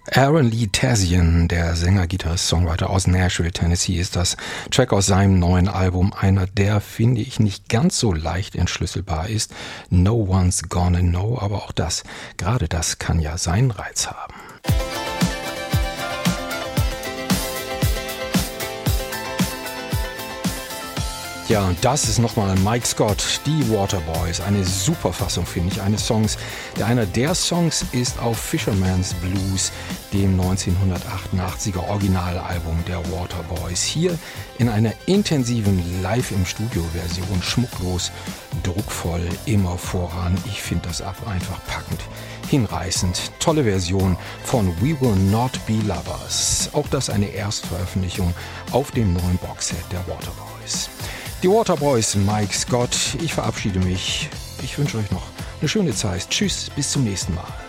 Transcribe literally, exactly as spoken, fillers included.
Aaron Lee Tazian, der Sänger, Gitarrist, Songwriter aus Nashville, Tennessee, ist das Track aus seinem neuen Album. Einer, der, finde ich, nicht ganz so leicht entschlüsselbar ist. No One's Gonna Know, aber auch das, gerade das kann ja seinen Reiz haben. Ja, und das ist nochmal Mike Scott, die Waterboys. Eine super Fassung, finde ich, eines Songs. Der einer der Songs ist auf Fisherman's Blues, dem neunzehnhundertachtundachtziger Originalalbum der Waterboys. Hier in einer intensiven Live-im-Studio-Version, schmucklos, druckvoll, immer voran. Ich finde das ab einfach packend, hinreißend. Tolle Version von We Will Not Be Lovers. Auch das eine Erstveröffentlichung auf dem neuen Boxset der Waterboys. Die Waterboys, Mike Scott. Ich verabschiede mich. Ich wünsche euch noch eine schöne Zeit. Tschüss, bis zum nächsten Mal.